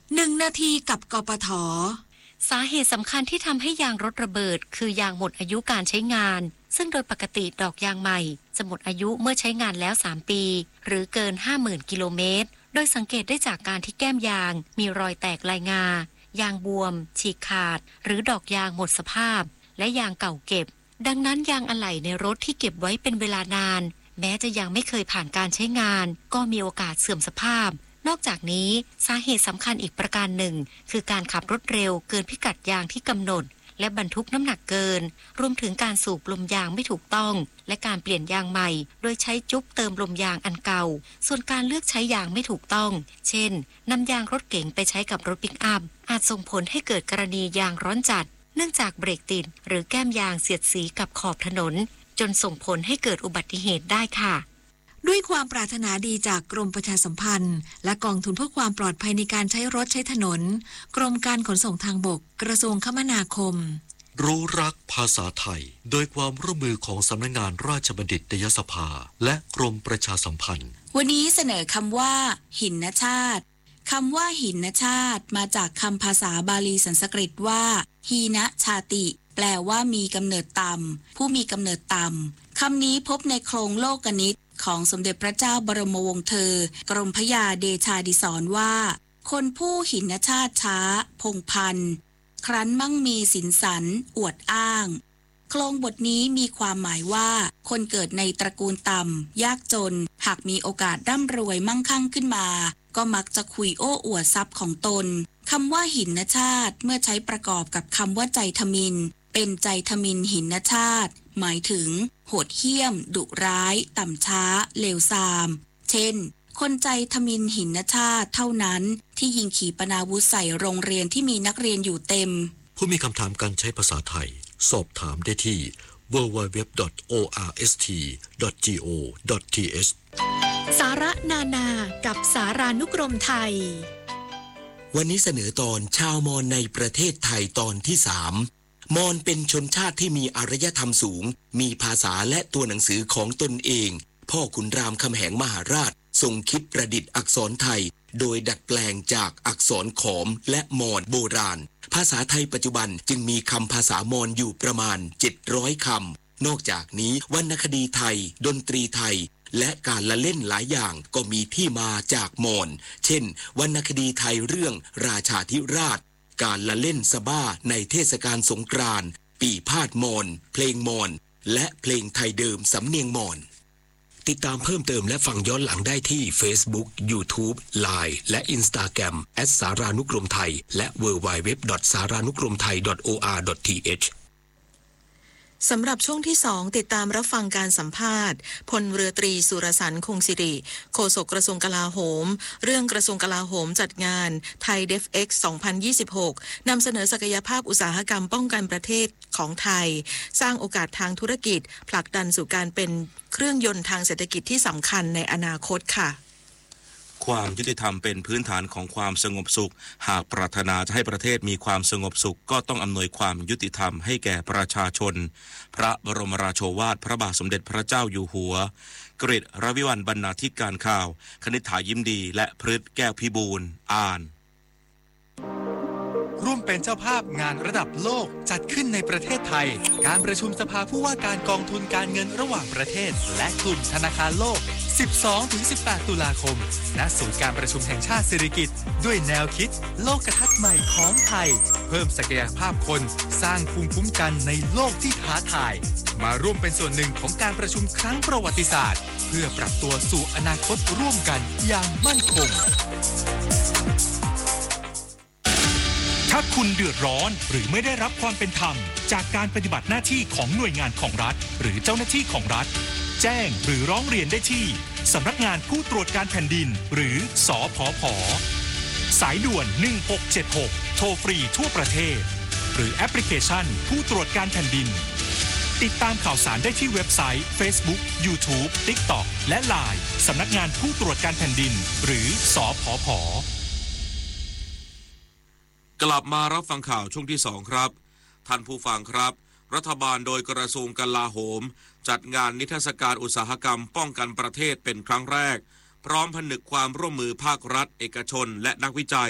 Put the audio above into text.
1 นาทีกับกปท. สาเหตุสำคัญที่ทำให้ยางรถระเบิดคือยางหมดอายุการใช้งานซึ่งโดยปกติดอกยางใหม่จะหมดอายุเมื่อใช้งานแล้ว3 ปีหรือเกิน 50,000 กิโลเมตรโดยสังเกตได้จากการที่แก้มยางมีรอยแตกลายงายางบวมฉีกขาดหรือดอกยางหมดสภาพและยางเก่าเก็บดังนั้นยางอะไหล่ในรถที่เก็บไว้เป็นเวลานานแม้จะยังไม่เคยผ่านการใช้งานก็มีโอกาสเสื่อมสภาพนอกจากนี้สาเหตุสำคัญอีกประการหนึ่งคือการขับรถเร็วเกินพิกัดยางที่กำหนดและบรรทุกน้ำหนักเกินรวมถึงการสูบลมยางไม่ถูกต้องและการเปลี่ยนยางใหม่โดยใช้จุ๊บเติมลมยางอันเก่าส่วนการเลือกใช้ยางไม่ถูกต้องเช่นนำยางรถเก๋งไปใช้กับรถปิกอัพอาจส่งผลให้เกิดกรณียางร้อนจัดเนื่องจากเบรกติดหรือแก้มยางเสียดสีกับขอบถนนจนส่งผลให้เกิดอุบัติเหตุได้ค่ะด้วยความปรารถนาดีจากกรมประชาสัมพันธ์และกองทุนเพื่อความปลอดภัยในการใช้รถใช้ถนนกรมการขนส่งทางบกกระทรวงคมนาคมรู้รักภาษาไทยโดยความร่วมมือของสำนักงานราชบัณฑิตยสภาและกรมประชาสัมพันธ์วันนี้เสนอคำว่าหินชาติคำว่าหินชาติมาจากคำภาษาบาลีสันสกฤตว่าฮีนะชาติแปลว่ามีกำเนิดต่ำผู้มีกำเนิดต่ำคำนี้พบในโครงโลกนิตของสมเด็จพระเจ้าบรมวงศ์เธอกรมพระยาเดชาดิศรว่าคนผู้หินชาติช้าพงพันธ์ครั้นมั่งมีสินสันอวดอ้างโครงบทนี้มีความหมายว่าคนเกิดในตระกูลต่ำยากจนหากมีโอกาสร่ำรวยมั่งคั่งขึ้นมาก็มักจะคุยโอ้อวดทรัพย์ของตนคำว่าหินชาติเมื่อใช้ประกอบกับคำว่าใจทมิฬเป็นใจทมิฬหินชาติหมายถึงโหดเหี้ยมดุร้ายต่ำช้าเลวทรามเช่นคนใจทมิฬหินชาติเท่านั้นที่ยิงขีปนาวุธใส่โรงเรียนที่มีนักเรียนอยู่เต็มผู้มีคำถามการใช้ภาษาไทยสอบถามได้ที่ www.orst.go.th สาระนานากับสารานุกรมไทยวันนี้เสนอตอนชาวมอญในประเทศไทยตอนที่3มอญเป็นชนชาติที่มีอารยธรรมสูงมีภาษาและตัวหนังสือของตนเองพ่อขุนรามคำแหงมหาราชทรงคิดประดิษฐ์อักษรไทยโดยดัดแปลงจากอักษรขอมและมอญโบราณภาษาไทยปัจจุบันจึงมีคำภาษามอญอยู่ประมาณ700 คำนอกจากนี้วรรณคดีไทยดนตรีไทยและการละเล่นหลายอย่างก็มีที่มาจากมอญเช่นวรรณคดีไทยเรื่องราชาธิราชการละเล่นสะบ้าในเทศกาลสงกรานต์ปีพาดมอญเพลงมอญและเพลงไทยเดิมสำเนียงมอญติดตามเพิ่มเติมและฟังย้อนหลังได้ที่ Facebook, YouTube, Line และ Instagram @สารานุกรมไทยและ www.saranukromthai.or.th สำหรับช่วงที่2ติดตามรับฟังการสัมภาษณ์พลเรือตรีสุรสันต์คงสิริโฆษกกระทรวงกลาโหมเรื่องกระทรวงกลาโหมจัดงานไทยเดฟเอ็กซ์ 2026 นำเสนอศักยภาพอุตสาหกรรมป้องกันประเทศของไทยสร้างโอกาสทางธุรกิจผลักดันสู่การเป็นเครื่องยนต์ทางเศรษฐกิจที่สำคัญในอนาคตค่ะความยุติธรรมเป็นพื้นฐานของความสงบสุขหากปรารถนาจะให้ประเทศมีความสงบสุขก็ต้องอำนวยความยุติธรรมให้แก่ประชาชนพระบรมราโชวาทพระบาทสมเด็จพระเจ้าอยู่หัวกฤษรวิวัลย์บรรณาธิการข่าวคณิษฐายิ้มดีและพฤทธิ์แก้วพิบูลอ่านร่วมเป็นเจ้าภาพงานระดับโลกจัดขึ้นในประเทศไทยการประชุมสภาผู้ว่าการกองทุนการเงินระหว่างประเทศและกลุ่มธนาคารโลก 12-18 ตุลาคมณศูนย์การประชุมแห่งชาติสิริกิติ์ด้วยแนวคิดโลกทัศน์ใหม่ของไทยเพิ่มศักยภาพคนสร้างภูมิคุ้มกันในโลกที่ท้าทายมาร่วมเป็นส่วนหนึ่งของการประชุมครั้งประวัติศาสตร์เพื่อปรับตัวสู่อนาคตร่วมกันอย่างมั่นคงถ้าคุณเดือดร้อนหรือไม่ได้รับความเป็นธรรมจากการปฏิบัติหน้าที่ของหน่วยงานของรัฐหรือเจ้าหน้าที่ของรัฐแจ้งหรือร้องเรียนได้ที่สำนักงานผู้ตรวจการแผ่นดินหรือสผผ.สายด่วน1676โทรฟรีทั่วประเทศหรือแอปพลิเคชันผู้ตรวจการแผ่นดินติดตามข่าวสารได้ที่เว็บไซต์ Facebook, YouTube, TikTok และ Line สำนักงานผู้ตรวจการแผ่นดินหรือสผผ. กลับมารับฟังข่าวช่วงที่2ครับท่านผู้ฟังครับรัฐบาลโดยกระทรวงกลาโหมจัดงานนิทรรศการอุตสาหกรรมป้องกันประเทศเป็นครั้งแรกพร้อมผนึกความร่วมมือภาครัฐเอกชนและนักวิจัย